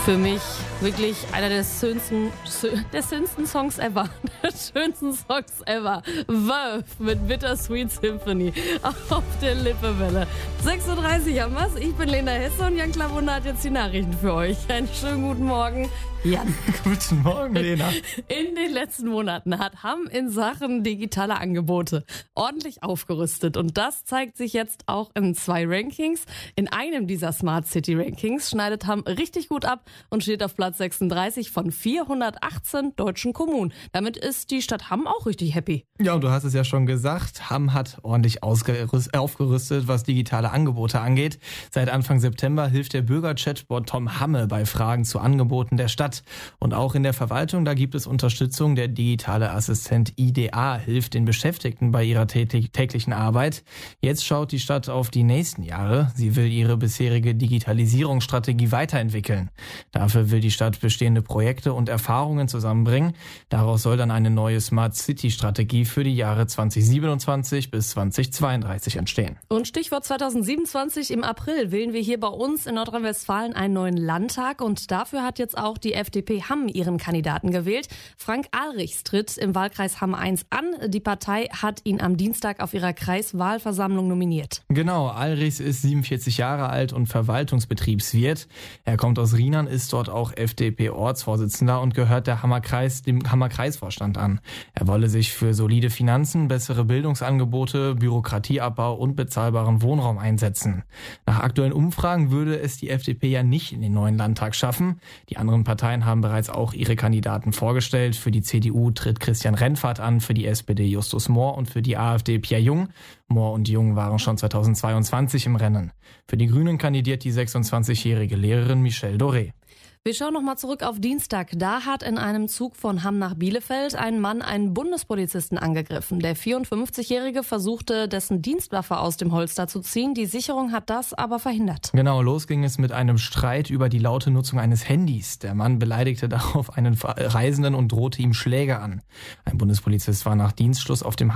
Für mich wirklich einer der schönsten Songs ever. Der schönsten Songs ever. Verve mit Bittersweet Symphony auf der Lippewelle. 6.30 Uhr haben wir's. Ich bin Lena Hesse und Jan Klawunder hat jetzt die Nachrichten für euch. Einen schönen guten Morgen. Jan. Guten Morgen, Lena. In den letzten Monaten hat Hamm in Sachen digitale Angebote ordentlich aufgerüstet. Und das zeigt sich jetzt auch in 2 Rankings. In einem dieser Smart City Rankings schneidet Hamm richtig gut ab und steht auf Platz 36 von 418 deutschen Kommunen. Damit ist die Stadt Hamm auch richtig happy. Ja, und du hast es ja schon gesagt, Hamm hat ordentlich aufgerüstet, was digitale Angebote angeht. Seit Anfang September hilft der Bürger-Chatbot Tom Hamme bei Fragen zu Angeboten der Stadt. Und auch in der Verwaltung, da gibt es Unterstützung. Der digitale Assistent IDA hilft den Beschäftigten bei ihrer täglichen Arbeit. Jetzt schaut die Stadt auf die nächsten Jahre. Sie will ihre bisherige Digitalisierungsstrategie weiterentwickeln. Dafür will die Stadt bestehende Projekte und Erfahrungen zusammenbringen. Daraus soll dann eine neue Smart City Strategie für die Jahre 2027 bis 2032 entstehen. Und Stichwort 2027 im April wählen wir hier bei uns in Nordrhein-Westfalen einen neuen Landtag. Und dafür hat jetzt auch die FDP Hamm ihren Kandidaten gewählt. Frank Ahlrichs tritt im Wahlkreis Hamm 1 an. Die Partei hat ihn am Dienstag auf ihrer Kreiswahlversammlung nominiert. Genau, Ahlrichs ist 47 Jahre alt und Verwaltungsbetriebswirt. Er kommt aus Rheinland, ist dort auch FDP-Ortsvorsitzender und gehört dem Hammer Kreisvorstand an. Er wolle sich für solide Finanzen, bessere Bildungsangebote, Bürokratieabbau und bezahlbaren Wohnraum einsetzen. Nach aktuellen Umfragen würde es die FDP ja nicht in den neuen Landtag schaffen. Die anderen Parteien haben bereits auch ihre Kandidaten vorgestellt. Für die CDU tritt Christian Rennfahrt an, für die SPD Justus Mohr und für die AfD Pierre Jung. Mohr und Jung waren schon 2022 im Rennen. Für die Grünen kandidiert die 26-jährige Lehrerin Michelle Doré. Wir schauen nochmal zurück auf Dienstag. Da hat in einem Zug von Hamm nach Bielefeld ein Mann einen Bundespolizisten angegriffen. Der 54-Jährige versuchte, dessen Dienstwaffe aus dem Holster zu ziehen. Die Sicherung hat das aber verhindert. Genau, los ging es mit einem Streit über die laute Nutzung eines Handys. Der Mann beleidigte darauf einen Reisenden und drohte ihm Schläge an. Ein Bundespolizist war nach Dienstschluss auf dem